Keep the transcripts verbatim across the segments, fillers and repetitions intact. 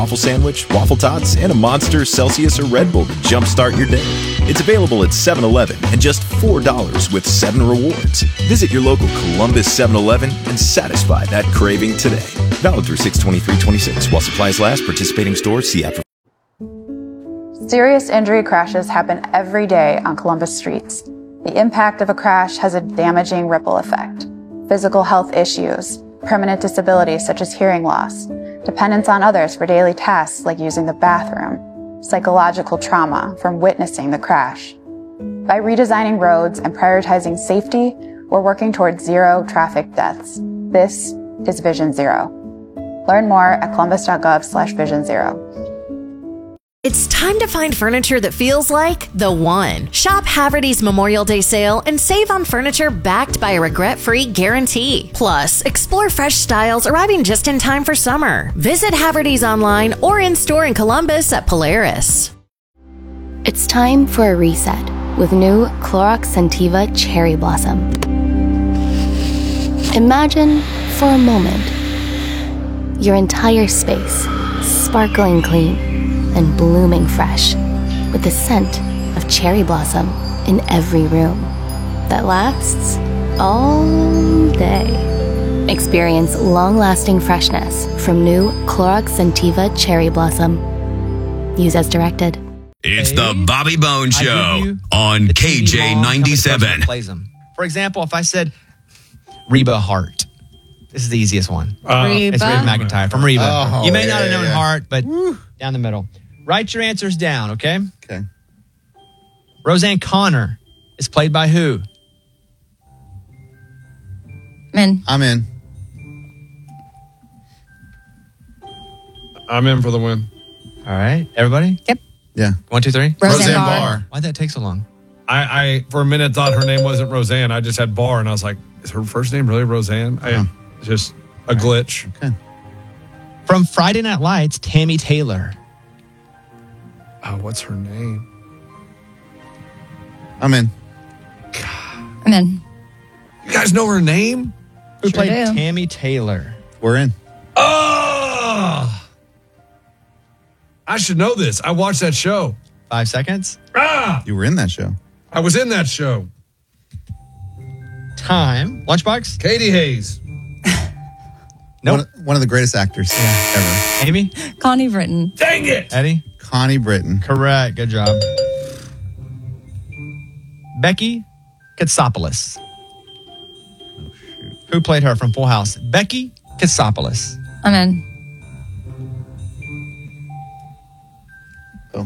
waffle sandwich, waffle tots, and a Monster, Celsius, or Red Bull to jumpstart your day. It's available at seven eleven and just four dollars with seven rewards. Visit your local Columbus seven eleven and satisfy that craving today. Valid through six twenty-three twenty-six while supplies last. Participating stores, see app for... Serious injury crashes happen every day on Columbus streets. The impact of a crash has a damaging ripple effect. Physical health issues, permanent disabilities such as hearing loss, dependence on others for daily tasks like using the bathroom, psychological trauma from witnessing the crash. By redesigning roads and prioritizing safety, we're working towards zero traffic deaths. This is Vision Zero. Learn more at columbus.gov slash vision zero. It's time to find furniture that feels like the one. Shop Haverty's Memorial Day sale and save on furniture backed by a regret-free guarantee. Plus, explore fresh styles arriving just in time for summer. Visit Haverty's online or in-store in Columbus at Polaris. It's time for a reset with new Clorox Scentiva Cherry Blossom. Imagine, for a moment, your entire space sparkling clean and blooming fresh, with the scent of cherry blossom in every room that lasts all day. Experience long-lasting freshness from new Clorox Scentiva Cherry Blossom. Use as directed. It's the Bobby Bone Show on K J ninety-seven. Plays them. For example, if I said Reba Hart, this is the easiest one. Uh, Reba? It's Reba McEntire from Reba. Oh, you may yeah, not have known yeah. Hart, but Woo. Down the middle. Write your answers down, okay? Okay. Roseanne Connor is played by who? I'm in. I'm in. I'm in for the win. All right. Everybody? Yep. Yeah. One, two, three. Roseanne, Roseanne Barr. Barr. Why'd that take so long? I, I, for a minute, thought her name wasn't Roseanne. I just had Barr, and I was like, is her first name really Roseanne? I, Uh-huh. Just a glitch. Okay. From Friday Night Lights, Tammy Taylor. Oh, what's her name? I'm in. I'm in. You guys know her name? Who Sure played do. Tammy Taylor? We're in. Oh! I should know this. I watched that show. Five seconds. Ah! You were in that show. I was in that show. Time. Lunchbox? Katie Hayes. Nope. One, of- one of the greatest actors ever. Amy? Connie Britton. Dang it! Eddie? Connie Britton. Correct. Good job. Becky Katsopoulos. Oh, shoot. Who played her from Full House? Becky Katsopoulos. I'm in. Oh.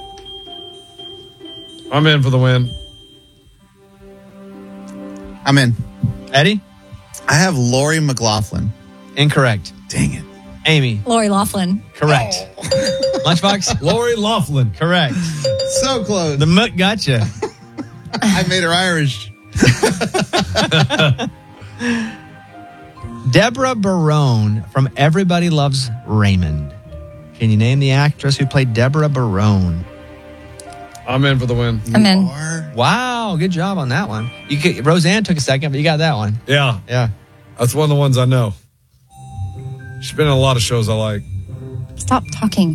I'm in for the win. I'm in. Eddie? I have Lori McLaughlin. Incorrect. Dang it. Amy? Lori Laughlin. Correct. Oh. Lunchbox? Lori Laughlin. Correct. So close. The mutt gotcha. I made her Irish. Deborah Barone from Everybody Loves Raymond. Can you name the actress who played Deborah Barone? I'm in for the win. I'm in. Are- Wow, good job on that one. You could, Roseanne took a second, but you got that one. Yeah, Yeah. that's one of the ones I know. She's been in a lot of shows I like. Stop talking.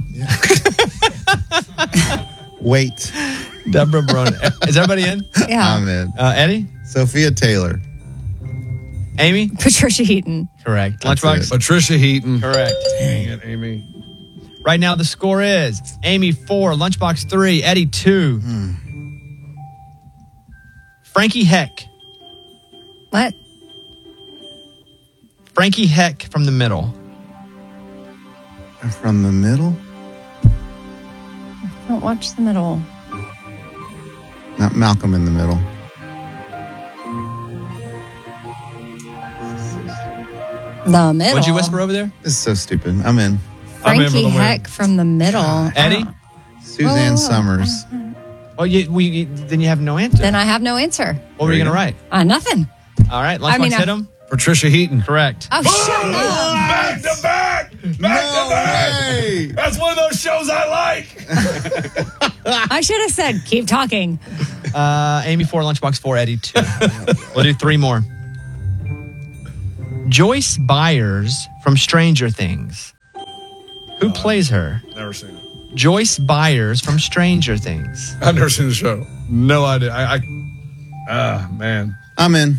Wait. Deborah Barone. Is everybody in? Yeah. I'm in. Uh, Eddie? Sophia Taylor. Amy? Patricia Heaton. Correct. That's Lunchbox? it. Patricia Heaton. Correct. Dang it, Amy. Right now, the score is Amy four, Lunchbox three, Eddie two. Hmm. Frankie Heck. What? Frankie Heck from the middle. From the middle? Don't watch the middle. Not Malcolm in the Middle. The middle. What'd you whisper over there? This is so stupid. I'm in. I'm in for Frankie the win. Heck from the middle. Eddie? Suzanne Oh. Summers. Well, you, we, you, then you have no answer. Then I have no answer. what were you going to write? Uh, nothing. All right, Lunchbox I mean, hit I- him. Patricia Heaton. Correct. Oh, shut up. Back to back! Back No to back! way! That's one of those shows I like. I should have said, keep talking. Uh, Amy four, Lunchbox four, Eddie two. We'll do three more. Joyce Byers from Stranger Things. Who plays her? Never seen it. Joyce Byers from Stranger Things. I've never seen the show. No idea. I, I ah man. I'm in.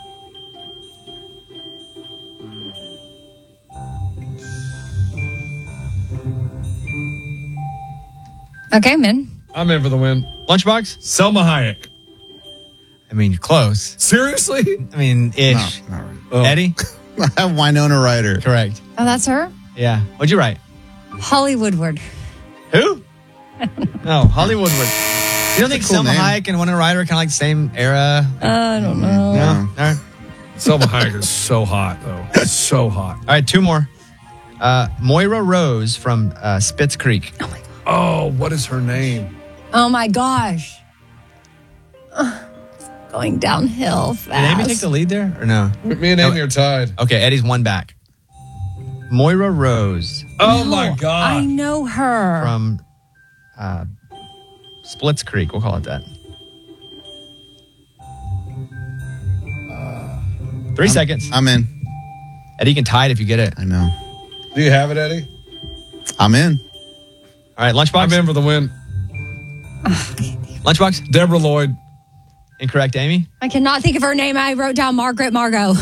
Okay, I'm in. I'm in for the win. Lunchbox? Selma Hayek. I mean, close. Seriously? I mean, ish. No, not right. Oh. Eddie? I have Winona Ryder. Correct. Oh, that's her? Yeah. What'd you write? Holly Woodward. Who? No, Holly Woodward. You don't think cool Selma name. Hayek and Winona Ryder are kind of like the same era? I don't know. No? All right. Selma Hayek is so hot, though. So hot. All right, two more. Uh, Moira Rose from uh, Spitz Creek. Oh, my God. Oh, what is her name? Oh, my gosh. Ugh, it's going downhill fast. Did Amy take the lead there or no? Me and Amy are tied. Okay, Eddie's one back. Moira Rose Oh, No, my God. I know her. from uh, Splits Creek. We'll call it that. Three seconds. I'm in. Eddie, you can tie it if you get it. I know. Do you have it, Eddie? I'm in. All right, Lunchbox. I'm in for the win. Lunchbox. Deborah Lloyd. Incorrect, Amy. I cannot think of her name. I wrote down Margaret Margot.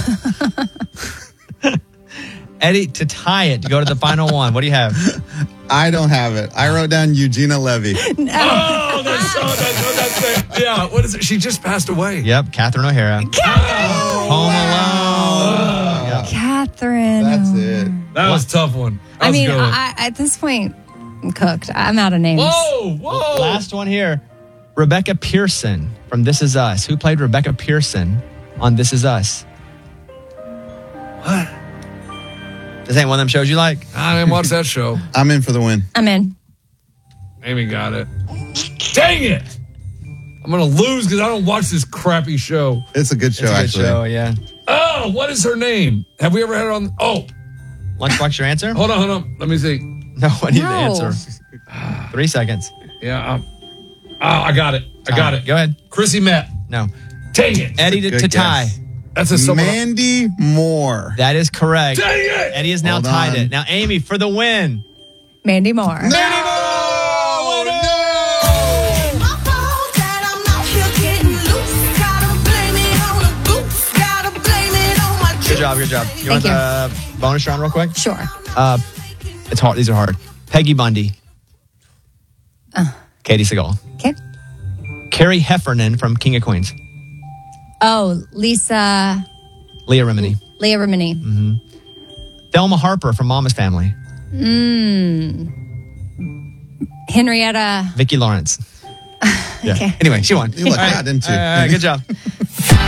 Eddie, to tie it, to go to the final one. What do you have? I don't have it. I wrote down Eugenia Levy. Oh, that's so, that's, so, that's it. Yeah, what is it? She just passed away. Yep, Catherine O'Hara. Home Alone. Yep. Catherine. That's it. That was a tough one. That I was a mean, good one. I, at this point, I'm cooked. I'm out of names. Whoa, whoa. Last one here. Rebecca Pearson from This Is Us. Who played Rebecca Pearson on This Is Us? What? This ain't one of them shows you like? I didn't watch that show. I'm in for the win. I'm in. Amy got it. Dang it. I'm going to lose because I don't watch this crappy show. It's a good show, It's a good actually. show, yeah. Oh, what is her name? Have we ever had her on? Oh, Lunchbox, your answer? hold on, hold on. Let me see. No, I need No. the answer. Three seconds. Yeah. Um, oh, I got it. I got it. Go ahead. Chrissy Met. No. Dang it. Eddie to, Good to tie. guess. That's a someone. Mandy Moore. That is correct. Dang it. Eddie has now Hold tied on. it. Now, Amy, for the win. Mandy Moore. Oh, Good job, good job. You want Thank you. the bonus round real quick? Sure. Uh, it's hard. These are hard. Peggy Bundy. Katie Seagal. Okay. Carrie Heffernan from King of Queens. Oh, Lisa, Leah Remini. Leah Remini. Thelma Harper from Mama's Family. Mm. Henrietta. Vicki Lawrence. Yeah. Okay. Anyway, she won. You looked All that, didn't you? All right, good job.